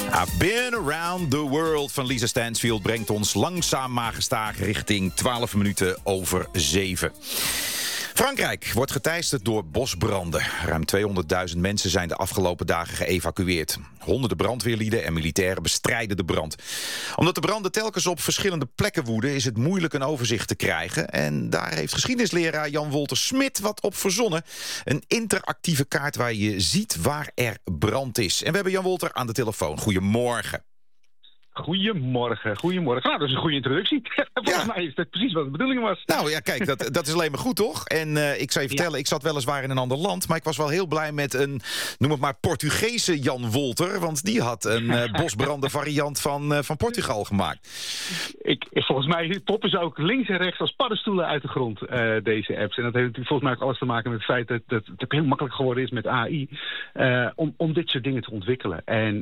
I've been around the world van Lisa Stansfield brengt ons langzaam maar gestaag richting 12 minuten over 7. Frankrijk wordt geteisterd door bosbranden. Ruim 200.000 mensen zijn de afgelopen dagen geëvacueerd. Honderden brandweerlieden en militairen bestrijden de brand. Omdat de branden telkens op verschillende plekken woeden, is het moeilijk een overzicht te krijgen. En daar heeft geschiedenisleraar Jan Wolter Smit wat op verzonnen. Een interactieve kaart waar je ziet waar er brand is. En we hebben Jan Wolter aan de telefoon. Goedemorgen. Goedemorgen. Nou, dat is een goede introductie. Volgens mij is dat precies wat de bedoeling was. Nou ja, kijk, dat is alleen maar goed, toch? En ik zou je vertellen, ik zat weliswaar in een ander land, maar ik was wel heel blij met een, noem het maar, Portugese Jan Wolter. Want die had een bosbranden variant van Portugal gemaakt. Volgens mij poppen ze ook links en rechts als paddenstoelen uit de grond, deze apps. En dat heeft natuurlijk volgens mij ook alles te maken met het feit dat het heel makkelijk geworden is met AI. Om dit soort dingen te ontwikkelen. En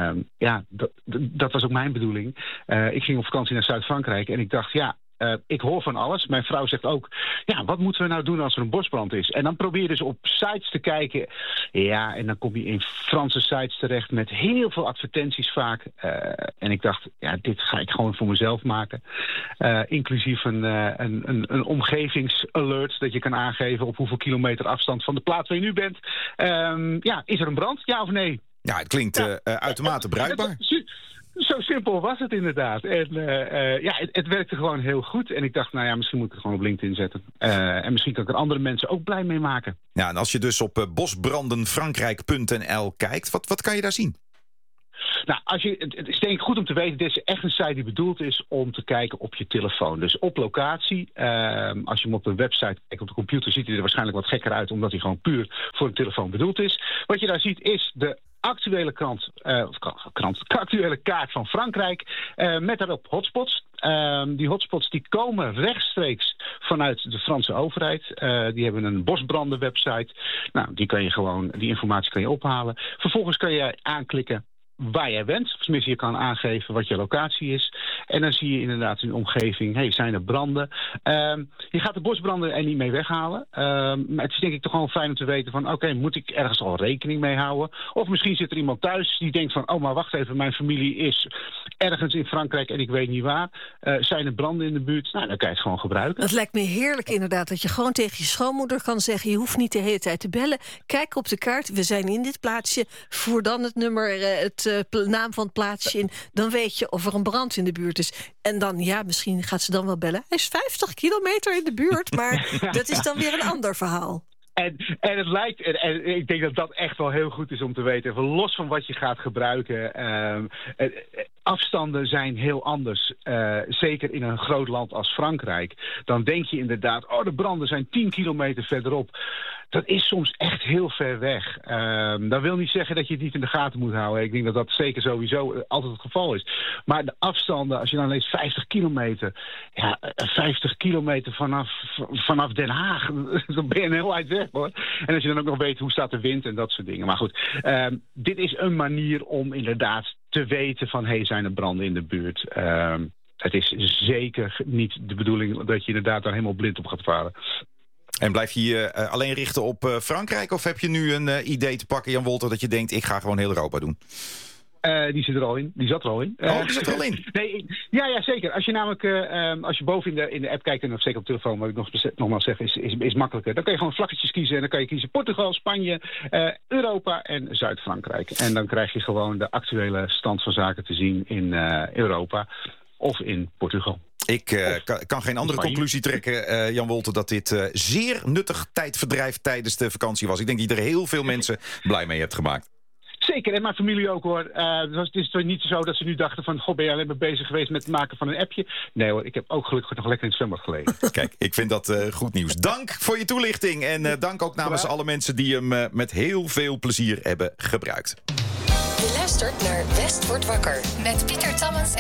dat was ook mijn bedoeling. Ik ging op vakantie naar Zuid-Frankrijk en ik dacht, ik hoor van alles. Mijn vrouw zegt ook, wat moeten we nou doen als er een bosbrand is? En dan probeer je dus op sites te kijken. Ja, en dan kom je in Franse sites terecht met heel veel advertenties vaak. En ik dacht, dit ga ik gewoon voor mezelf maken. Inclusief een omgevingsalert dat je kan aangeven op hoeveel kilometer afstand van de plaats waar je nu bent. Is er een brand? Ja of nee? Ja, het klinkt uitermate bruikbaar. Zo simpel was het inderdaad. En het werkte gewoon heel goed. En ik dacht, misschien moet ik het gewoon op LinkedIn zetten. En misschien kan ik er andere mensen ook blij mee maken. Ja, en als je dus op bosbrandenfrankrijk.nl kijkt, wat kan je daar zien? Nou, het is denk ik goed om te weten, dit is echt een site die bedoeld is om te kijken op je telefoon. Dus op locatie. Als je hem op de website kijkt, op de computer, ziet hij er waarschijnlijk wat gekker uit, omdat hij gewoon puur voor een telefoon bedoeld is. Wat je daar ziet is de actuele actuele kaart van Frankrijk, met daarop hotspots. Die hotspots die komen rechtstreeks vanuit de Franse overheid. Die hebben een bosbrandenwebsite. Nou, die informatie kan je ophalen. Vervolgens kan je aanklikken waar jij bent. Of tenminste, je kan aangeven wat je locatie is. En dan zie je inderdaad in de omgeving, zijn er branden. Je gaat de bosbranden er niet mee weghalen. Maar het is denk ik toch gewoon fijn om te weten van, moet ik ergens al rekening mee houden? Of misschien zit er iemand thuis die denkt van, maar wacht even, mijn familie is ergens in Frankrijk en ik weet niet waar. Zijn er branden in de buurt? Nou, dan kan je het gewoon gebruiken. Dat lijkt me heerlijk inderdaad, dat je gewoon tegen je schoonmoeder kan zeggen, je hoeft niet de hele tijd te bellen. Kijk op de kaart, we zijn in dit plaatsje. Voer dan het nummer, naam van het plaatsje in. Dan weet je of er een brand in de buurt is. En dan, misschien gaat ze dan wel bellen. Hij is 50 kilometer in de buurt, maar dat is dan weer een ander verhaal. En het lijkt, en ik denk dat dat echt wel heel goed is om te weten. Even los van wat je gaat gebruiken. Afstanden zijn heel anders. Zeker in een groot land als Frankrijk. Dan denk je inderdaad, de branden zijn 10 kilometer verderop. Dat is soms echt heel ver weg. Dat wil niet zeggen dat je het niet in de gaten moet houden. Ik denk dat dat zeker sowieso altijd het geval is. Maar de afstanden, als je dan leest 50 kilometer. 50 kilometer vanaf Den Haag. Dan ben je een heel eind weg, hoor. En als je dan ook nog weet hoe staat de wind en dat soort dingen. Maar goed, dit is een manier om inderdaad te weten van, zijn er branden in de buurt. Het is zeker niet de bedoeling dat je inderdaad daar helemaal blind op gaat varen. En blijf je je alleen richten op Frankrijk? Of heb je nu een idee te pakken, Jan Wolter, dat je denkt, ik ga gewoon heel Europa doen? Die zit er al in. Die zat er al in. Die zat er al in? Nee, ja, zeker. Als je namelijk, als je boven in de app kijkt, en of zeker op telefoon, wat ik nogmaals zeg, is makkelijker. Dan kan je gewoon vlaggetjes kiezen en dan kan je kiezen Portugal, Spanje, Europa en Zuid-Frankrijk. En dan krijg je gewoon de actuele stand van zaken te zien in Europa of in Portugal. Ik kan geen andere conclusie trekken, Jan Wolter, dat dit zeer nuttig tijdverdrijf tijdens de vakantie was. Ik denk dat je er heel veel mensen blij mee hebt gemaakt. Zeker, en mijn familie ook, hoor. Het is toch niet zo dat ze nu dachten van, ben je alleen maar bezig geweest met het maken van een appje? Nee hoor, ik heb ook gelukkig nog lekker in het zwembad gelegen. Kijk, ik vind dat goed nieuws. Dank voor je toelichting en dank ook namens alle mensen die hem met heel veel plezier hebben gebruikt. Je luistert naar West wordt wakker met Pieter Tammens